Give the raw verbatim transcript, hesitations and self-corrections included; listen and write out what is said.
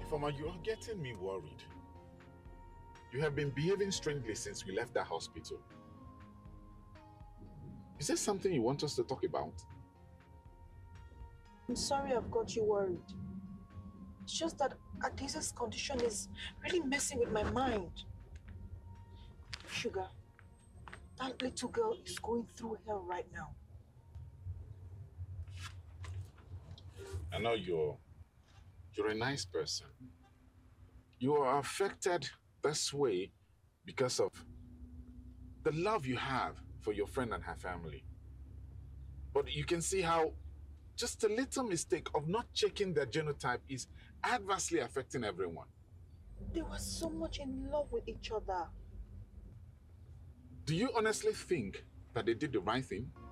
Ifoma, you are getting me worried. You have been behaving strangely since we left that hospital. Is there something you want us to talk about? I'm sorry I've got you worried. It's just that Adese's condition is really messing with my mind. Sugar, that little girl is going through hell right now. I know you're, you're a nice person. You are affected this way because of the love you have for your friend and her family. But you can see how just a little mistake of not checking their genotype is adversely affecting everyone. They were so much in love with each other. Do you honestly think that they did the right thing?